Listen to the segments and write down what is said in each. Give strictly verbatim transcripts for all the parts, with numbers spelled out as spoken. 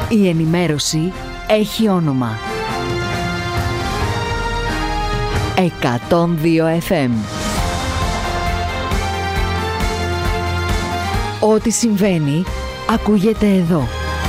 Η ενημέρωση έχει όνομα. εκατόν δύο εφ εμ. Ό,τι συμβαίνει, ακούγεται εδώ.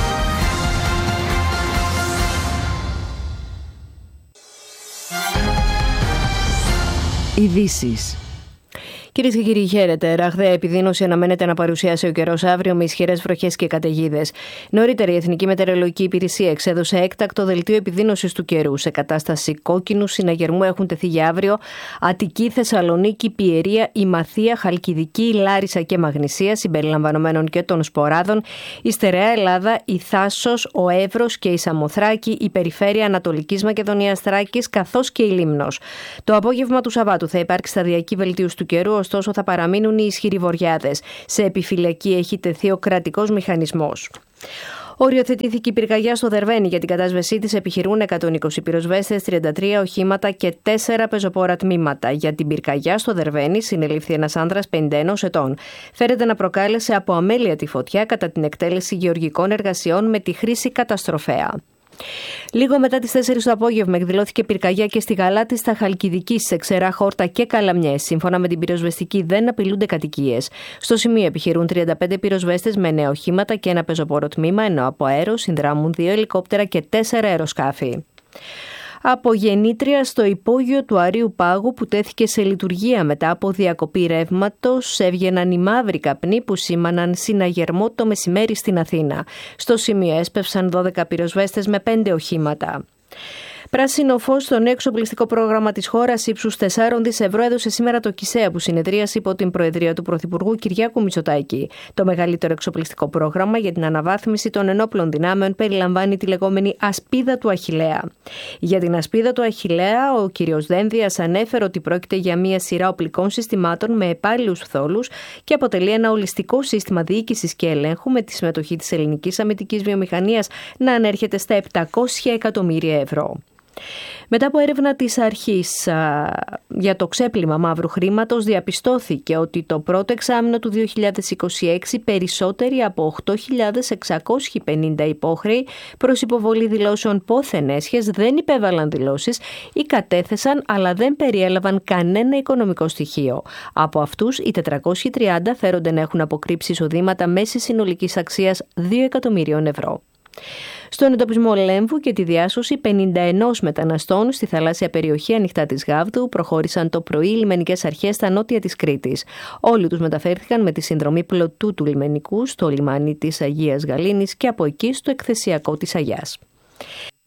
Ειδήσεις. Κυρίες και κύριοι, χαίρετε. Ραγδαία επιδείνωση αναμένεται να παρουσιάσει ο καιρός αύριο με ισχυρές βροχές και καταιγίδες. Νωρίτερα, η Εθνική Μετεωρολογική Υπηρεσία εξέδωσε έκτακτο δελτίο επιδείνωσης του καιρού. Σε κατάσταση κόκκινου συναγερμού έχουν τεθεί για αύριο Αττική, Θεσσαλονίκη, Πιερία, Ημαθία, Χαλκιδική, Λάρισα και Μαγνησία, συμπεριλαμβανομένων και των Σποράδων, η Στερεά Ελλάδα, η Θάσος, ο Εύρος και η Σαμοθράκη, η Περιφέρεια Ανατολικής Μακεδονίας Θράκης καθώς και η Λίμνος. Το απόγευμα του Σαββάτου θα υπάρξει σταδιακή βελτίωση του καιρού, ωστόσο θα παραμείνουν οι ισχυροί βοριάδες. Σε επιφυλακή έχει τεθεί ο κρατικός μηχανισμός. Οριοθετήθηκε η πυρκαγιά στο Δερβένι. Για την κατάσβεσή της επιχειρούν εκατόν είκοσι πυροσβέστες, τριάντα τρία οχήματα και τέσσερα πεζοπόρα τμήματα. Για την πυρκαγιά στο Δερβένι συνελήφθη ένας άνδρας πενήντα ενός ετών. Φέρεται να προκάλεσε από αμέλεια τη φωτιά κατά την εκτέλεση γεωργικών εργασιών με τη χρήση καταστροφέα. Λίγο μετά τις τέσσερις το απόγευμα εκδηλώθηκε πυρκαγιά και στη Γαλάτη, στα Χαλκιδική, σε Ξερά, Χόρτα και Καλαμιές. Σύμφωνα με την πυροσβεστική, δεν απειλούνται κατοικίες. Στο σημείο επιχειρούν τριάντα πέντε πυροσβέστες με νέα οχήματα και ένα πεζοπόρο τμήμα, ενώ από αέρο συνδράμουν δύο ελικόπτερα και τέσσερα αεροσκάφη. Από γεννήτρια στο υπόγειο του Αρείου Πάγου που τέθηκε σε λειτουργία μετά από διακοπή ρεύματος, έβγαιναν οι μαύροι καπνοί που σήμαναν συναγερμό το μεσημέρι στην Αθήνα. Στο σημείο έσπευσαν δώδεκα πυροσβέστες με πέντε οχήματα. Πράσινο φως στο νέο εξοπλιστικό πρόγραμμα της χώρας ύψους τεσσάρων δισεκατομμυρίων ευρώ έδωσε σήμερα το ΚΙΣΕΑ, που συνεδρίασε υπό την προεδρία του Πρωθυπουργού Κυριάκου Μητσοτάκη. Το μεγαλύτερο εξοπλιστικό πρόγραμμα για την αναβάθμιση των ενόπλων δυνάμεων περιλαμβάνει τη λεγόμενη ασπίδα του Αχιλλέα. Για την ασπίδα του Αχιλλέα, ο κ. Δένδιας ανέφερε ότι πρόκειται για μια σειρά οπλικών συστημάτων με επάλληλους φθόλους και αποτελεί ένα ολιστικό σύστημα διοίκησης και ελέγχου, με τη συμμετοχή της ελληνικής αμυντικής βιομηχανίας να ανέρχεται στα επτακόσια εκατομμύρια ευρώ. Μετά από έρευνα της αρχής α, για το ξέπλυμα μαύρου χρήματος, διαπιστώθηκε ότι το πρώτο εξάμηνο του δύο χιλιάδες είκοσι έξι περισσότεροι από οκτώ χιλιάδες εξακόσιοι πενήντα υπόχρεοι προς υποβολή δηλώσεων πόθεν έσχες δεν υπέβαλαν δηλώσεις ή κατέθεσαν αλλά δεν περιέλαβαν κανένα οικονομικό στοιχείο. Από αυτούς, οι τετρακόσιοι τριάντα φέρονται να έχουν αποκρύψει εισοδήματα μέσης συνολικής αξίας δύο εκατομμυρίων ευρώ. Στον εντοπισμό Λέμβου και τη διάσωση πενήντα ενός μεταναστών στη θαλάσσια περιοχή ανοιχτά της Γάβδου προχώρησαν το πρωί οι λιμενικές αρχές στα νότια της Κρήτης. Όλοι τους μεταφέρθηκαν με τη συνδρομή πλωτού του λιμενικού στο λιμάνι της Αγίας Γαλήνης και από εκεί στο εκθεσιακό της Αγιάς.